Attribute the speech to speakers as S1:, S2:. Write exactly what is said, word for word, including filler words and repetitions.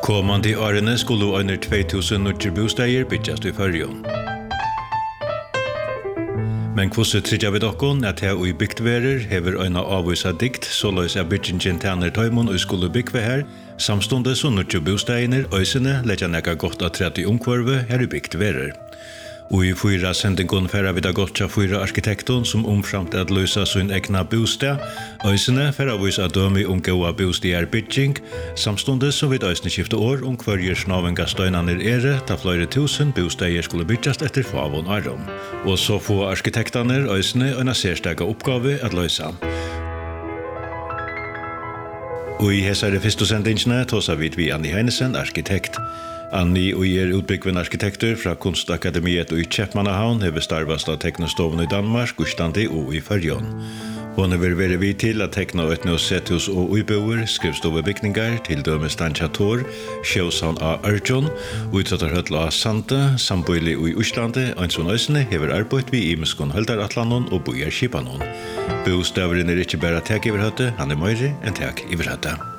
S1: Kommande årene skulle under två tusen nye bostäder byggas i Førjøen. Men hvordan trykker vi dere at her i bygdværer hever øyne avvisa dikt, så løs er byggingen tjener tøymon og skulle bygge her, samstundet så nye bostedene, øysene, legger nekka godt av tretti omkvarve her i bygdværer. Og i fyra sendingen færa vi da godt til fyra arkitekton som omframt at løsa sin egna bostad. Øysene færa vis at dømi om gåa bostad bygging, samstundet som vi øysene skifte år om hverjer snavenga støynaner ere, ta flere tusen bostader skulle byggjast etter favon arom. Og så få arkitektaner øysene øyna særstega oppgave at løsa. Og i hesare fyrste sendingene tåsa vi vi Anni Heinesen, arkitekt. Anni og er utbyggven arkitektur fra Kunstakademiet og i Kjepmannahavn hever starvast av teknostoven i Danmark, Guslandi og i Førjøen. Hun vil være vid til at tekna etnå sethus og uiboer, skrivstovebygningar, til dømes Stansjator, Sjøshavn av Arjun, utsettarhøtla av Sande, Samboili og i Uslandi, Einsson Øysene hever arbeid vi i Muskon Høldaratlanon og Bojar Kipanon. Bostavren er ikke bare tek iverhøtte, han er møyre enn tek iverhøtte.